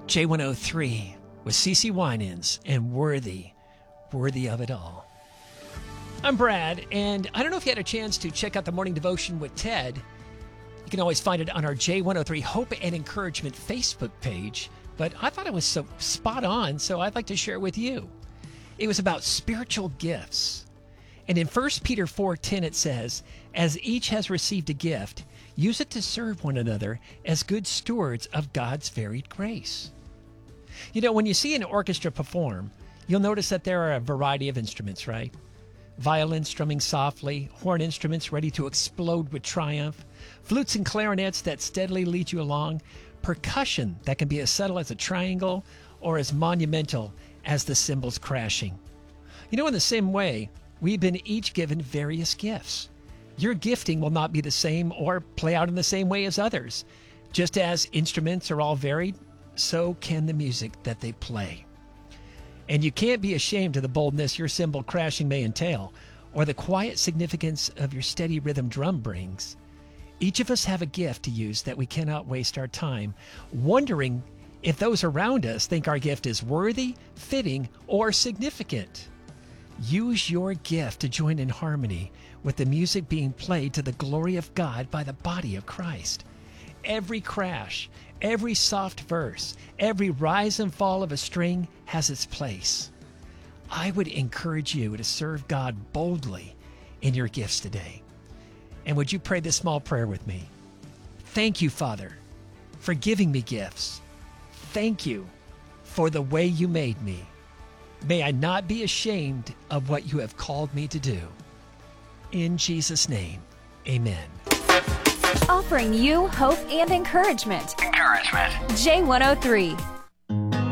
J103 with CeCe Winans and Worthy of It All. I'm Brad, and I don't know if you had a chance to check out the Morning Devotion with Ted. You can always find it on our J103 Hope and Encouragement Facebook page, but I thought it was so spot on, so I'd like to share it with you. It was about spiritual gifts. And in 1 Peter 4:10 it says, "As each has received a gift, use it to serve one another as good stewards of God's varied grace." You know, when you see an orchestra perform, you'll notice that there are a variety of instruments, right? Violins strumming softly, horn instruments ready to explode with triumph, flutes and clarinets that steadily lead you along, percussion that can be as subtle as a triangle or as monumental as the cymbals crashing. You know, in the same way, we've been each given various gifts. Your gifting will not be the same or play out in the same way as others. Just as instruments are all varied, so can the music that they play. And you can't be ashamed of the boldness your cymbal crashing may entail, or the quiet significance of your steady rhythm drum brings. Each of us have a gift to use that we cannot waste our time wondering if those around us think our gift is worthy, fitting, or significant. Use your gift to join in harmony with the music being played to the glory of God by the body of Christ. Every crash, every soft verse, every rise and fall of a string has its place. I would encourage you to serve God boldly in your gifts today. And would you pray this small prayer with me? Thank you, Father, for giving me gifts. Thank you for the way you made me. May I not be ashamed of what you have called me to do. In Jesus' name, amen. Offering you hope and encouragement. J103.